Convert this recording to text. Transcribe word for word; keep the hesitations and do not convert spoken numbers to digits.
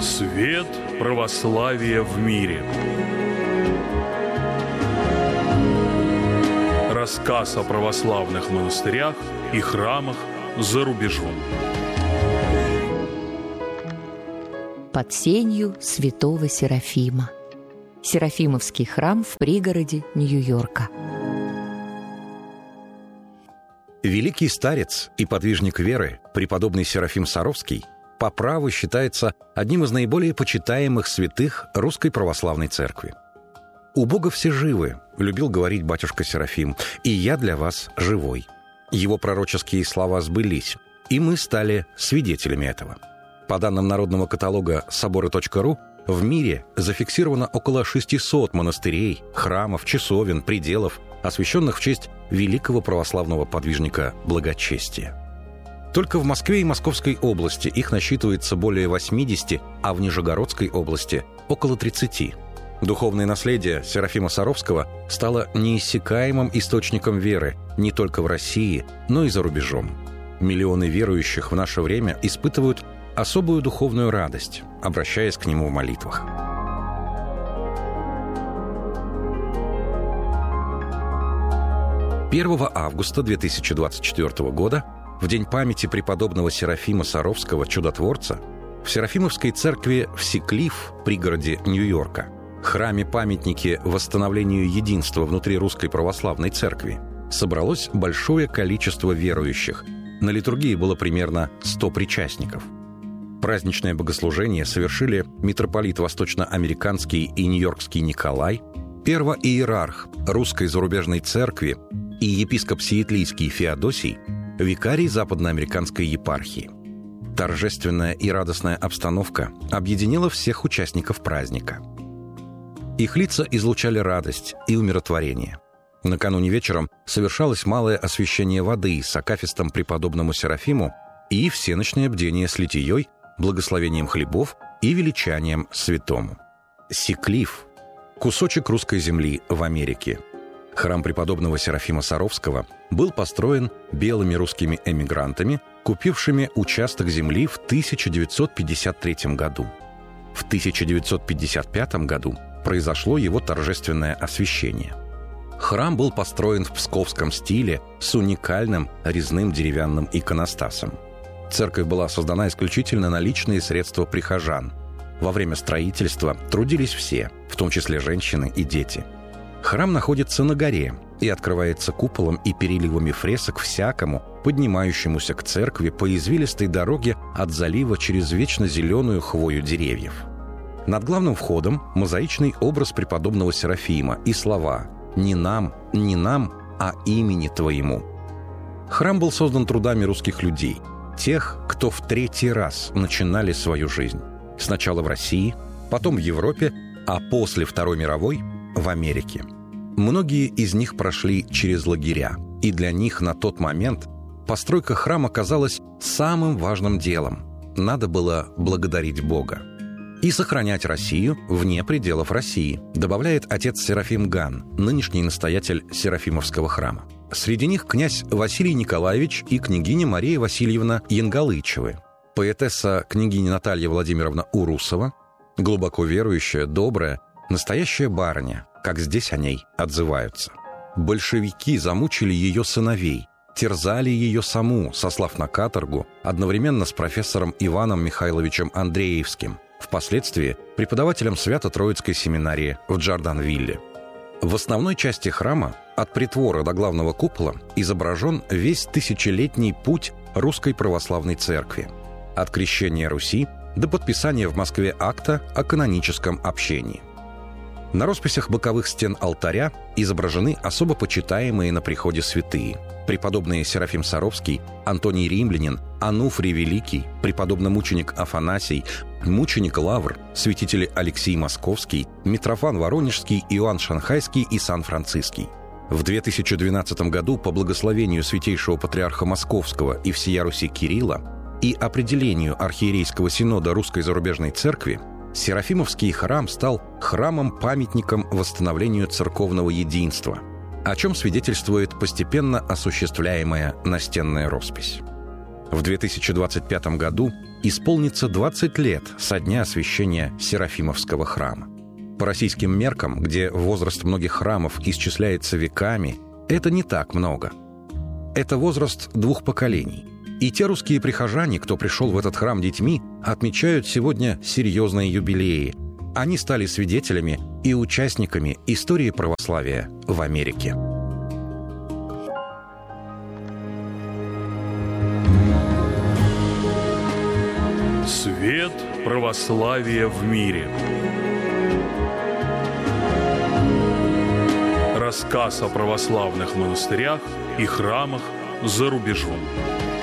Свет православия в мире. Рассказ о православных монастырях и храмах за рубежом. Под сенью святого Серафима. Серафимовский храм в пригороде Нью-Йорка. Великий старец и подвижник веры, преподобный Серафим Саровский, по праву считается одним из наиболее почитаемых святых Русской Православной Церкви. «У Бога все живы», — любил говорить батюшка Серафим, — «и я для вас живой». Его пророческие слова сбылись, и мы стали свидетелями этого. По данным народного каталога соборы точка ру, в мире зафиксировано около шестисот монастырей, храмов, часовен, пределов, освященных в честь великого православного подвижника благочестия. Только в Москве и Московской области их насчитывается более восьмидесяти, а в Нижегородской области – около тридцати. Духовное наследие Серафима Саровского стало неиссякаемым источником веры не только в России, но и за рубежом. Миллионы верующих в наше время испытывают особую духовную радость, обращаясь к нему в молитвах. первого августа две тысячи двадцать четвёртого года, в день памяти преподобного Серафима Саровского, чудотворца, в Серафимовской церкви в Сиклиф, пригороде Нью-Йорка, храме-памятнике восстановлению единства внутри Русской Православной Церкви, собралось большое количество верующих. На литургии было примерно сто причастников. Праздничное богослужение совершили митрополит Восточноамериканский и Нью-Йоркский Николай, первоиерарх Русской зарубежной церкви и епископ Сиэтлийский Феодосий, викарий Западноамериканской епархии. Торжественная и радостная обстановка объединила всех участников праздника. Их лица излучали радость и умиротворение. Накануне вечером совершалось малое освящение воды с акафистом преподобному Серафиму и всеночное бдение с литией, благословением хлебов и величанием святому. Сиклиф – кусочек русской земли в Америке. Храм преподобного Серафима Саровского был построен белыми русскими эмигрантами, купившими участок земли в тысяча девятьсот пятьдесят третьем году. В тысяча девятьсот пятьдесят пятом году произошло его торжественное освящение. Храм был построен в псковском стиле с уникальным резным деревянным иконостасом. Церковь была создана исключительно на личные средства прихожан. Во время строительства трудились все, в том числе женщины и дети. Храм находится на горе и открывается куполом и переливами фресок всякому, поднимающемуся к церкви по извилистой дороге от залива через вечно зеленую хвою деревьев. Над главным входом мозаичный образ преподобного Серафима и слова «Не нам, не нам, а имени Твоему». Храм был создан трудами русских людей, тех, кто в третий раз начинали свою жизнь. Сначала в России, потом в Европе, а после Второй мировой – в Америке. Многие из них прошли через лагеря, и для них на тот момент постройка храма казалась самым важным делом. Надо было благодарить Бога и сохранять Россию вне пределов России, добавляет отец Серафим Ган, нынешний настоятель Серафимовского храма. Среди них князь Василий Николаевич и княгиня Мария Васильевна Янгалычевы, поэтесса княгиня Наталья Владимировна Урусова, глубоко верующая, добрая, настоящая барыня, как здесь о ней отзываются. Большевики замучили ее сыновей, терзали ее саму, сослав на каторгу, одновременно с профессором Иваном Михайловичем Андреевским, впоследствии преподавателем Свято-Троицкой семинарии в Джорданвилле. В основной части храма, от притвора до главного купола, изображен весь тысячелетний путь Русской Православной Церкви, от крещения Руси до подписания в Москве акта о каноническом общении. На росписях боковых стен алтаря изображены особо почитаемые на приходе святые: преподобные Серафим Саровский, Антоний Римлянин, Ануфрий Великий, преподобно-мученик Афанасий, мученик Лавр, святители Алексий Московский, Митрофан Воронежский, Иоанн Шанхайский и Сан-Франциский. В две тысячи двенадцатом году по благословению святейшего патриарха Московского и всея Руси Кирилла и определению архиерейского синода Русской зарубежной церкви Серафимовский храм стал храмом-памятником восстановлению церковного единства, о чем свидетельствует постепенно осуществляемая настенная роспись. В две тысячи двадцать пятом году исполнится двадцать лет со дня освящения Серафимовского храма. По российским меркам, где возраст многих храмов исчисляется веками, это не так много. Это возраст двух поколений. И те русские прихожане, кто пришел в этот храм детьми, отмечают сегодня серьезные юбилеи. Они стали свидетелями и участниками истории православия в Америке. Свет православия в мире. Рассказ о православных монастырях и храмах за рубежом.